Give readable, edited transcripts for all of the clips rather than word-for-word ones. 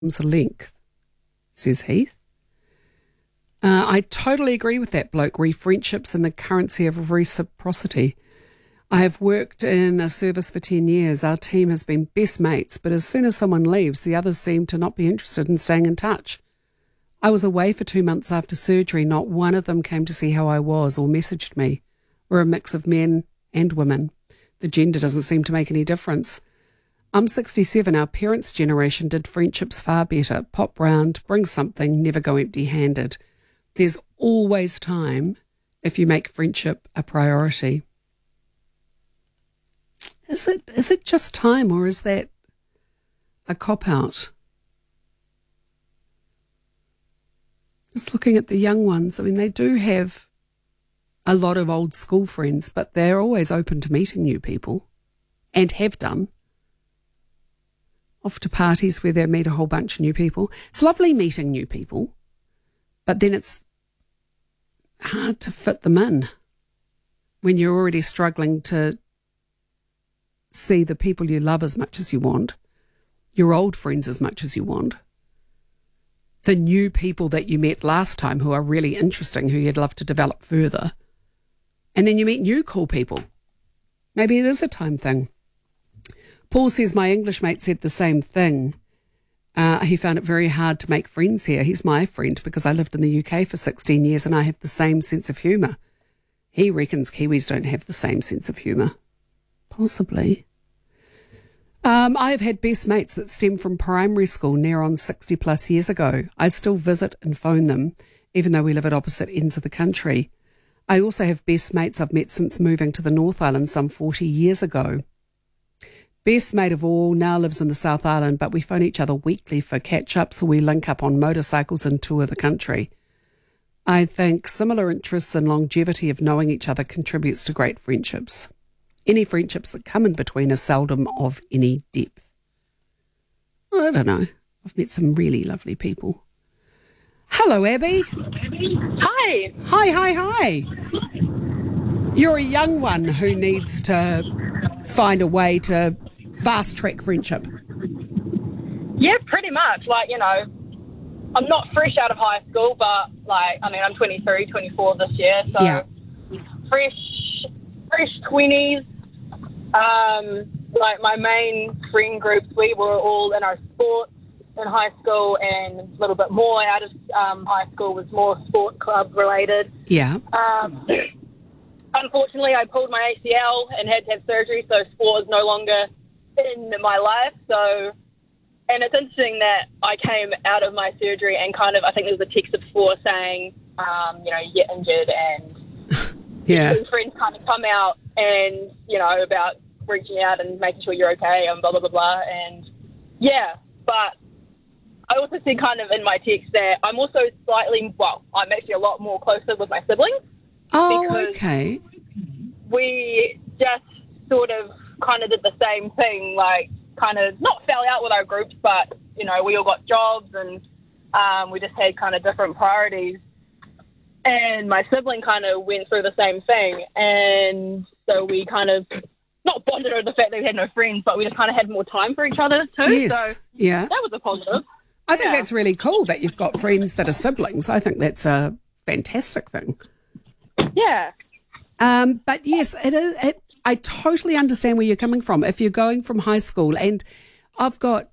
length, says Heath. I totally agree with that bloke. Friendships and the currency of reciprocity. I have worked in a service for 10 years. Our team has been best mates, but as soon as someone leaves, the others seem to not be interested in staying in touch. I was away for 2 months after surgery. Not one of them came to see how I was or messaged me. We're a mix of men and women. The gender doesn't seem to make any difference. I'm 67. Our parents' generation did friendships far better. Pop round, bring something, never go empty-handed. There's always time if you make friendship a priority. Is it just time, or is that a cop-out? Just looking at the young ones, I mean, they do have a lot of old school friends, but they're always open to meeting new people, and have done. Off to parties where they meet a whole bunch of new people. It's lovely meeting new people, but then it's hard to fit them in when you're already struggling to see the people you love as much as you want, your old friends as much as you want, the new people that you met last time who are really interesting, who you'd love to develop further, and then you meet new cool people. Maybe it is a time thing. Paul says, my English mate said the same thing. He found it very hard to make friends here. He's my friend because I lived in the UK for 16 years and I have the same sense of humour. He reckons Kiwis don't have the same sense of humour. Possibly. I have had best mates that stem from primary school near on 60 plus years ago. I still visit and phone them, even though we live at opposite ends of the country. I also have best mates I've met since moving to the North Island some 40 years ago. Best mate of all now lives in the South Island, but we phone each other weekly for catch-ups, or we link up on motorcycles and tour the country. I think similar interests and longevity of knowing each other contributes to great friendships. Any friendships that come in between are seldom of any depth. I don't know. I've met some really lovely people. Hello, Abby. Hi. Hi. You're a young one who needs to find a way to fast-track friendship. Yeah, pretty much. I'm not fresh out of high school, but, I'm 23, 24 this year, so yeah. fresh 20s. My main friend groups, we were all in our sports in high school, and a little bit more out of high school was more sport club related. Yeah. Unfortunately, I pulled my ACL and had to have surgery, so sport is no longer in my life. And it's interesting that I came out of my surgery and I think there was a text before saying, you get injured, and yeah, friends kind of come out and, about reaching out and making sure you're okay and blah, blah, blah, blah. And yeah, but I also said in my text that I'm also I'm actually a lot more closer with my siblings. Oh, okay. We just sort of did the same thing, not fell out with our groups, but, we all got jobs and we just had different priorities. And my sibling went through the same thing. And so we not bonded over the fact that we had no friends, but we just had more time for each other too. Yes, so yeah. That was a positive. I think that's really cool that you've got friends that are siblings. I think that's a fantastic thing. Yeah. But yes, it is. I totally understand where you're coming from. If you're going from high school, and I've got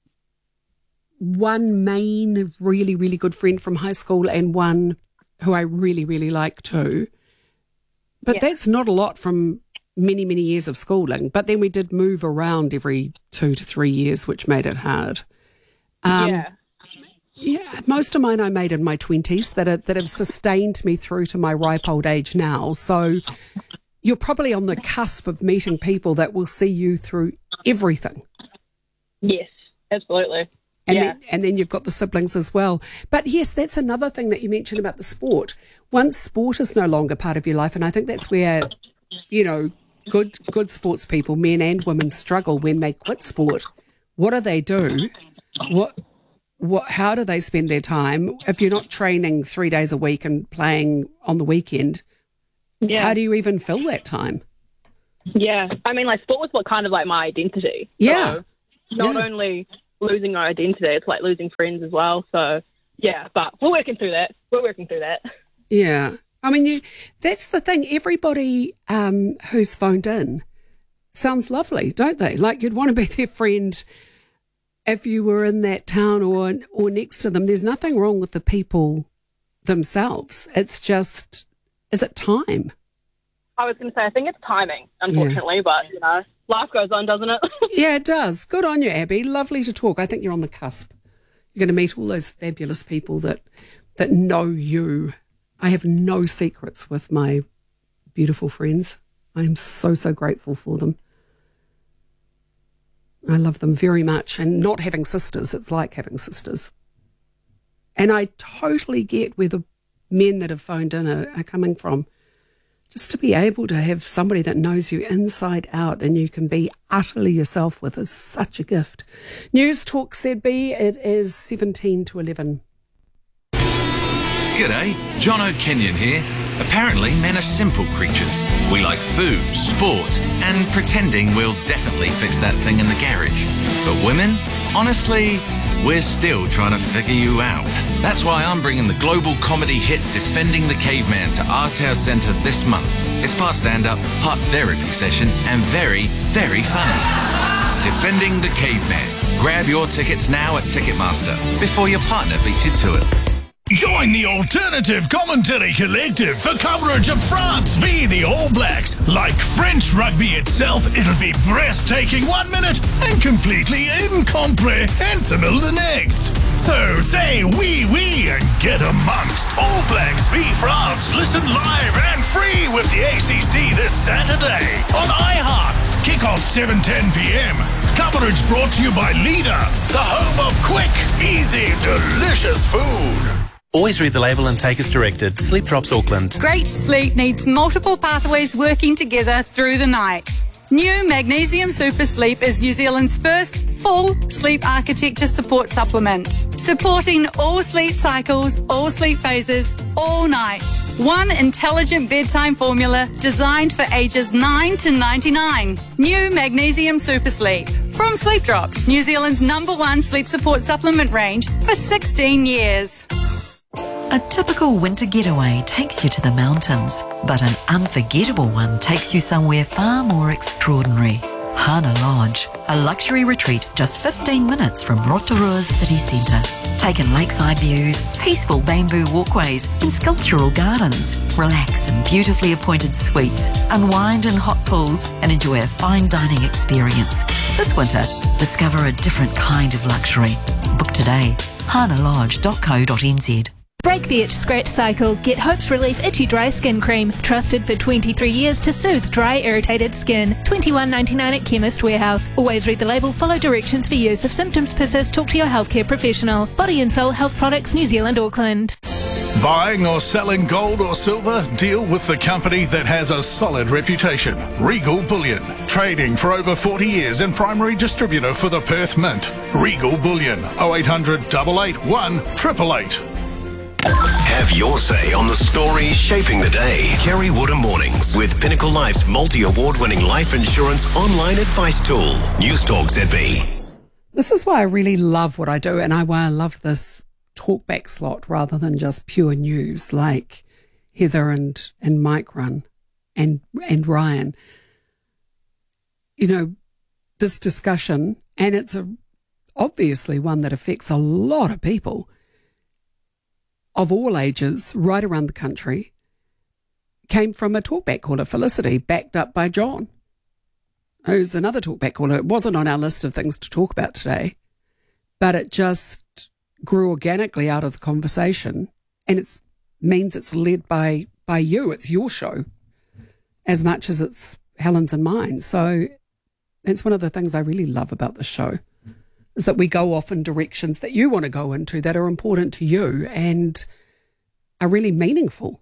one main really, really good friend from high school and one who I really, really like too. But that's not a lot from many, many years of schooling. But then we did move around every 2 to 3 years, which made it hard. Yeah, most of mine I made in my 20s that have sustained me through to my ripe old age now. So you're probably on the cusp of meeting people that will see you through everything. Yes, absolutely. And then you've got the siblings as well. But yes, that's another thing that you mentioned about the sport. Once sport is no longer part of your life, and I think that's where, good sports people, men and women, struggle when they quit sport. What do they do? How do they spend their time if you're not training 3 days a week and playing on the weekend? Yeah. How do you even fill that time? Yeah. Sport was my identity. Yeah. So not only losing our identity. It's like losing friends as well. So, yeah, but we're working through that. Yeah. I mean, that's the thing. Everybody who's phoned in sounds lovely, don't they? Like you'd want to be their friend if you were in that town or next to them. There's nothing wrong with the people themselves. It's just, is it time? I was going to say, I think it's timing, unfortunately, but, life goes on, doesn't it? Yeah, it does. Good on you, Abby. Lovely to talk. I think you're on the cusp. You're going to meet all those fabulous people that know you. I have no secrets with my beautiful friends. I am so, so grateful for them. I love them very much. And not having sisters, it's like having sisters. And I totally get where the men that have phoned in are coming from. Just to be able to have somebody that knows you inside out and you can be utterly yourself with is such a gift. News Talk ZB, it is 17 to 11. G'day, John O'Kenyon here. Apparently, men are simple creatures. We like food, sport, and pretending we'll definitely fix that thing in the garage. But women, honestly, we're still trying to figure you out. That's why I'm bringing the global comedy hit Defending the Caveman to Aotearoa Centre this month. It's part stand-up, part therapy session, and very, very funny. Defending the Caveman. Grab your tickets now at Ticketmaster before your partner beats you to it. Join the Alternative Commentary Collective for coverage of France v the All Blacks. Like French rugby itself, it'll be breathtaking 1 minute and completely incomprehensible the next. So say oui and get amongst All Blacks v France. Listen live and free with the ACC this Saturday on iHeart. Kick-off 7:10 p.m. Coverage brought to you by Leader, the home of quick, easy, delicious food. Always read the label and take as directed. Sleep Drops Auckland. Great sleep needs multiple pathways working together through the night. New Magnesium Super Sleep is New Zealand's first full sleep architecture support supplement, supporting all sleep cycles, all sleep phases, all night. One intelligent bedtime formula designed for ages 9 to 99. New Magnesium Super Sleep. From Sleep Drops, New Zealand's #1 sleep support supplement range for 16 years. A typical winter getaway takes you to the mountains, but an unforgettable one takes you somewhere far more extraordinary. Hana Lodge, a luxury retreat just 15 minutes from Rotorua's city centre. Take in lakeside views, peaceful bamboo walkways and sculptural gardens. Relax in beautifully appointed suites, unwind in hot pools and enjoy a fine dining experience. This winter, discover a different kind of luxury. Book today, hanalodge.co.nz. Break the itch scratch cycle. Get Hope's Relief Itchy Dry Skin Cream. Trusted for 23 years to soothe dry, irritated skin. $21.99 at Chemist Warehouse. Always read the label, follow directions for use. If symptoms persist, talk to your healthcare professional. Body and Soul Health Products, New Zealand, Auckland. Buying or selling gold or silver? Deal with the company that has a solid reputation. Regal Bullion. Trading for over 40 years and primary distributor for the Perth Mint. Regal Bullion. 0800 881 888. Have your say on the stories shaping the day. Kerry Woodham Mornings with Pinnacle Life's multi-award-winning life insurance online advice tool. News Talk ZB. This is why I really love what I do and why I love this talkback slot rather than just pure news like Heather and Mike run and Ryan. You know, this discussion, and it's obviously one that affects a lot of people of all ages right around the country, came from a talkback caller, Felicity, backed up by John, who's another talkback caller. It wasn't on our list of things to talk about today, but it just grew organically out of the conversation, and it means it's led by you. It's your show as much as it's Helen's and mine. So it's one of the things I really love about the show, is that we go off in directions that you want to go into that are important to you and are really meaningful.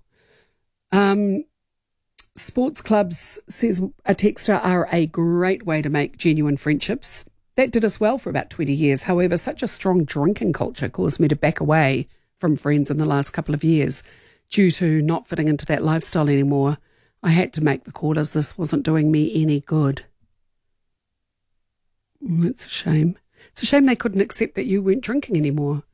Sports clubs, says a texter, are a great way to make genuine friendships. That did us well for about 20 years. However, such a strong drinking culture caused me to back away from friends in the last couple of years due to not fitting into that lifestyle anymore. I had to make the call as this wasn't doing me any good. That's a shame. It's a shame they couldn't accept that you weren't drinking anymore.